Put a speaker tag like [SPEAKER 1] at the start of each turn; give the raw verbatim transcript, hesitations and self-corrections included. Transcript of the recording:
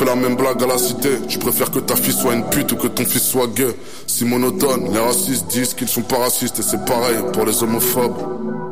[SPEAKER 1] fait la même blague à la cité. Je préfère que ta fille soit une pute ou que ton fils soit gay. Si monotone, les racistes disent qu'ils sont pas racistes. Et c'est pareil pour les homophobes.